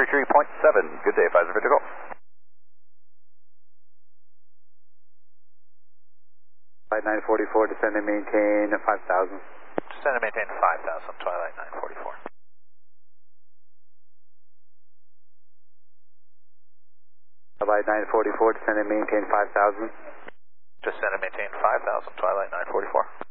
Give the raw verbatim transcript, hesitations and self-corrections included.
thirty-three point seven. Good day, Pfizer Vertical. Flight nine forty-four, descend and maintain five thousand. Descend and maintain five thousand, Twilight nine forty-four. Flight nine forty-four, descend and maintain five thousand. Descend and maintain five thousand, Twilight nine forty-four.